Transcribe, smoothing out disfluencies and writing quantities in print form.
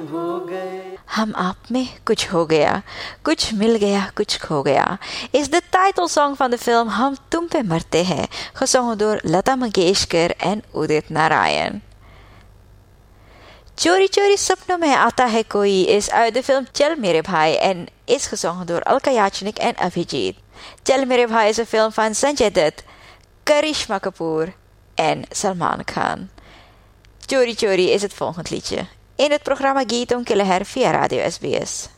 हो गए. हम आप में कुछ हो गया, कुछ मिल गया, कुछ खो गया is de titelsong van de film Hum Tum Pe Marte Hai, gezongen door Lata Mangeshkar en Udit Narayan. चोरी चोरी सपनों में आता है कोई is uit de film Chal Mere Bhai en is gezongen door Alka Yachnik en Avijit. Chal Mere Bhai is een film van Sanjay Dutt, Karishma Kapoor en Salman Khan. Chori Chori is het volgende liedje in het programma Geeton Killeher via Radio SBS.